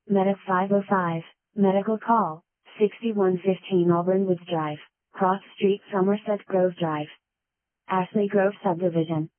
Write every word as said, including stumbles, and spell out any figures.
Medic five oh five, Medical Call, sixty-one fifteen Auburn Woods Drive, Cross Street Somerset Grove Drive. Ashley Grove Subdivision.